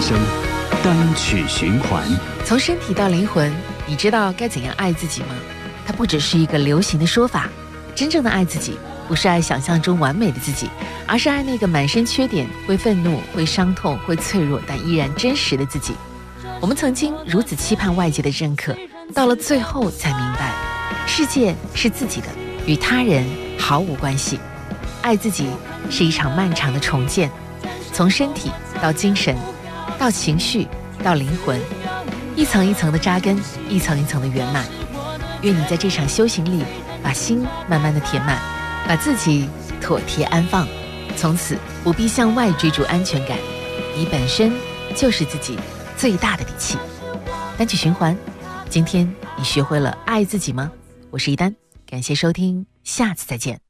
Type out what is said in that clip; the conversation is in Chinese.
生，单曲循环。 从身体到灵魂，你知道该怎样爱自己吗？它不只是一个流行的说法，真正的爱自己，不是爱想象中完美的自己，而是爱那个满身缺点、会愤怒、会伤痛、会脆弱，但依然真实的自己。我们曾经如此期盼外界的认可，到了最后才明白，世界是自己的，与他人毫无关系。爱自己是一场漫长的重建，从身体到精神，到情绪，到灵魂，一层一层的扎根，一层一层的圆满。愿你在这场修行里，把心慢慢的填满，把自己妥帖安放，从此不必向外追逐安全感，你本身就是自己最大的底气。单曲循环，今天你学会了爱自己吗？我是一丹，感谢收听，下次再见。